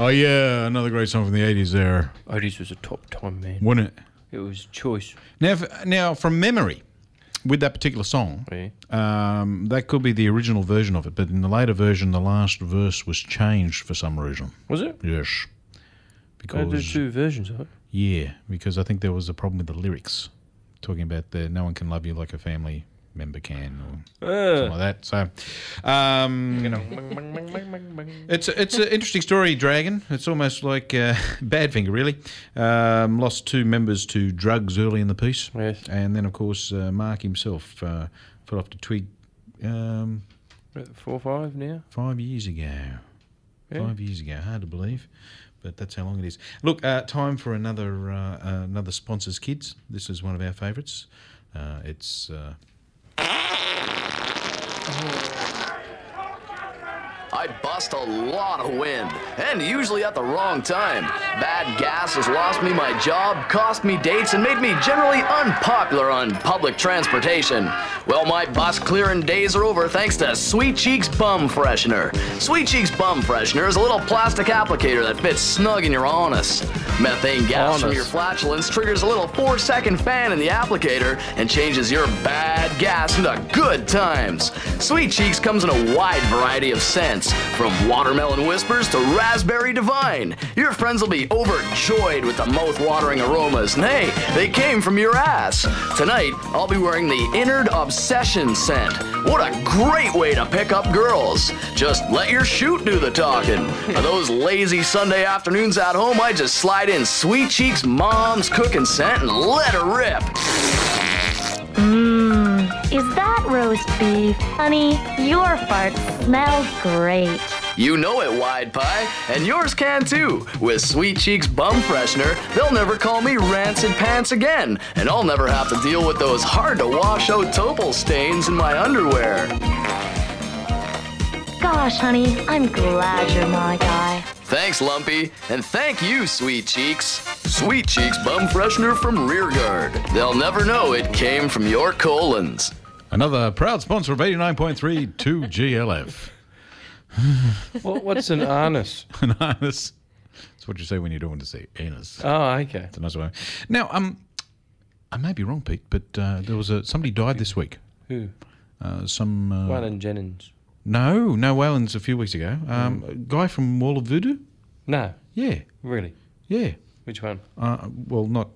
Oh, yeah, another great song from the 80s there. 80s was a top time, man. Wasn't it? It was choice. Now, from memory, with that particular song, Yeah. that could be the original version of it, but in the later version, the last verse was changed for some reason. Was it? Yes. There's Because, two versions of it. yeah, because I think there was a problem with the lyrics, talking about no one can love you like a family member can, or something like that. So, it's an interesting story, Dragon. It's almost like Badfinger, really. Lost 2 members to drugs early in the piece. Yes. And then, of course, Mark himself fell off the twig 4 or 5 now. 5 years ago. Yeah. 5 years ago. Hard to believe, but that's how long it is. Look, time for another sponsors, kids. This is one of our favourites. It's... I bust a lot of wind, and usually at the wrong time. Bad gas has lost me my job, cost me dates, and made me generally unpopular on public transportation. Well, my bus clearing days are over thanks to Sweet Cheeks Bum Freshener. Sweet Cheeks Bum Freshener is a little plastic applicator that fits snug in your anus. Methane gas from your flatulence triggers a little 4-second fan in the applicator and changes your bad gas into good times. Sweet Cheeks comes in a wide variety of scents, from watermelon whispers to raspberry divine. Your friends will be overjoyed with the mouth-watering aromas, and hey, they came from your ass. Tonight, I'll be wearing the Innard Obsession scent. What a great way to pick up girls. Just let your chute do the talking. For those lazy Sunday afternoons at home, I just slide in Sweet Cheeks' mom's cooking scent and let her rip. Is that roast beef? Honey, your fart smells great. You know it, Wide Pie, and yours can too. With Sweet Cheeks Bum Freshener, they'll never call me Rancid Pants again, and I'll never have to deal with those hard-to-wash-out topal stains in my underwear. Gosh, honey, I'm glad you're my guy. Thanks, Lumpy, and thank you, Sweet Cheeks. Sweet Cheeks Bum Freshener from Rearguard. They'll never know it came from your colons. Another proud sponsor of 89.3 2GLF. What's an anus? An anus. That's what you say when you don't want to say anus. Oh, okay. It's a nice way. Now, I may be wrong, Pete, but there was somebody died this week. Who? Some... Waylon Jennings. No, Wayland's a few weeks ago. A guy from Wall of Voodoo? No. Yeah. Really? Yeah. Which one? Well, not